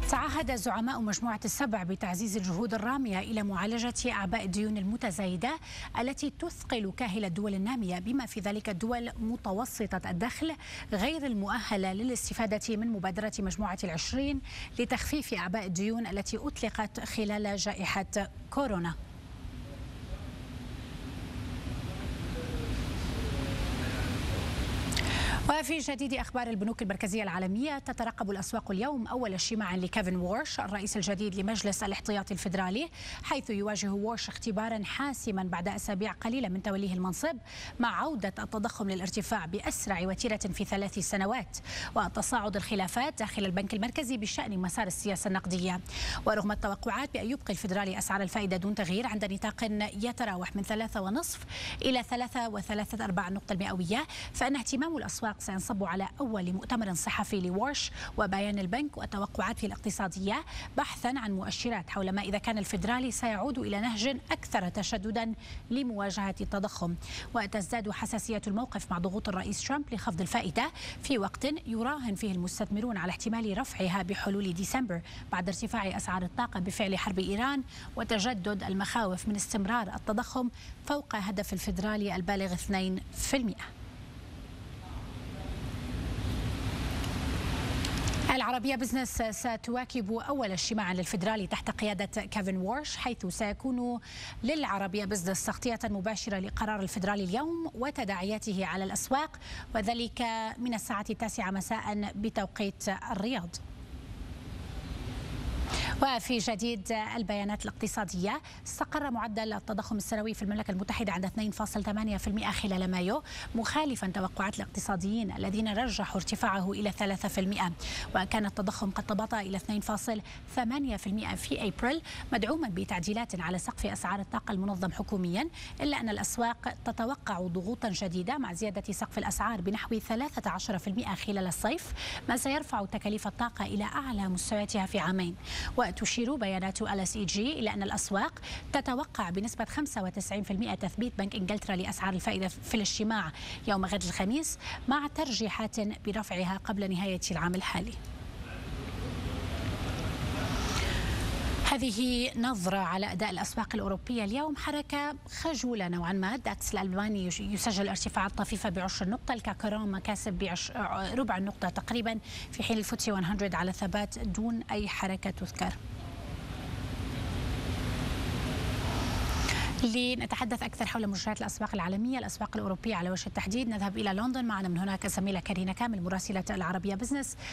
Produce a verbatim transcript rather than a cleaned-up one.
تعهد زعماء مجموعة السبع بتعزيز الجهود الرامية إلى معالجة أعباء الديون المتزايدة التي تثقل كاهل الدول النامية بما في ذلك الدول متوسطة الدخل غير المؤهلة للاستفادة من مبادرة مجموعة العشرين لتخفيف أعباء الديون التي أطلقت خلال جائحة كورونا. وفي جديد أخبار البنوك المركزية العالمية، تترقب الأسواق اليوم أول اجتماع لكيفن وورش الرئيس الجديد لمجلس الاحتياطي الفيدرالي، حيث يواجه وورش اختبارا حاسما بعد أسابيع قليلة من توليه المنصب مع عودة التضخم للارتفاع بأسرع وتيرة في ثلاث سنوات وتصاعد الخلافات داخل البنك المركزي بشأن مسار السياسة النقدية. ورغم التوقعات بأن يبقي الفيدرالي أسعار الفائدة دون تغيير عند نطاق يتراوح من ثلاثة ونصف إلى ثلاثة وثلاثة أرباع النقطة المئوية، فإن اهتمام الأسواق سينصب على أول مؤتمر صحفي لوورش وبيان البنك والتوقعات الاقتصادية بحثا عن مؤشرات حول ما إذا كان الفيدرالي سيعود إلى نهج أكثر تشددا لمواجهة التضخم. وتزداد حساسية الموقف مع ضغوط الرئيس ترامب لخفض الفائدة في وقت يراهن فيه المستثمرون على احتمال رفعها بحلول ديسمبر بعد ارتفاع أسعار الطاقة بفعل حرب إيران وتجدد المخاوف من استمرار التضخم فوق هدف الفيدرالي البالغ اثنين بالمئة. العربية بزنس ستواكب أول اجتماع للفيدرالي تحت قيادة كيفن وورش، حيث سيكون للعربية بزنس تغطية مباشرة لقرار الفيدرالي اليوم وتداعياته على الأسواق، وذلك من الساعة التاسعة مساء بتوقيت الرياض. وفي جديد البيانات الاقتصادية، استقر معدل التضخم السنوي في المملكة المتحدة عند اثنين فاصلة ثمانية بالمئة خلال مايو، مخالفا توقعات الاقتصاديين الذين رجحوا ارتفاعه إلى ثلاثة بالمئة. وكان التضخم قد تباطأ إلى اثنين فاصلة ثمانية بالمئة في أبريل مدعوما بتعديلات على سقف أسعار الطاقة المنظم حكوميا، إلا أن الأسواق تتوقع ضغوطا شديدة مع زيادة سقف الأسعار بنحو ثلاثة عشر بالمئة خلال الصيف، ما سيرفع تكاليف الطاقة إلى أعلى مستوياتها في عامين. وتشير بيانات إل إس إي جي إلى أن الأسواق تتوقع بنسبة خمسة وتسعين بالمئة تثبيت بنك إنجلترا لأسعار الفائدة في الاجتماع يوم غد الخميس، مع ترجيحات برفعها قبل نهاية العام الحالي. هذه نظرة على أداء الأسواق الأوروبية اليوم. حركة خجولة نوعا ما، الداكس الألماني يسجل ارتفاعات طفيفة بعشر نقطة، الكاكورون مكاسب بربع النقطة تقريبا، في حين الفوتسي مئة على ثبات دون أي حركة تذكر. لنتحدث أكثر حول مجريات الأسواق العالمية، الأسواق الأوروبية على وجه التحديد، نذهب إلى لندن. معنا من هناك الزميلة كارينا كامل مراسلة العربية بزنس.